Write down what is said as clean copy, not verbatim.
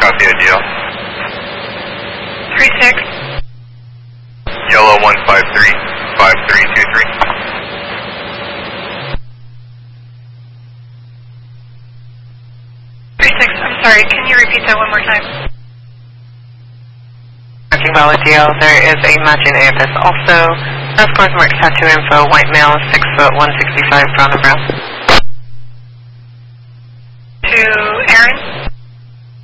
copy ideal. 36. Yellow 153, 5323. 36, I'm sorry, can you repeat that one more time? Parking Valley DL, there is a matching AFS also. Last course mark tattoo info, white male, 6 foot, 165, brown and brown.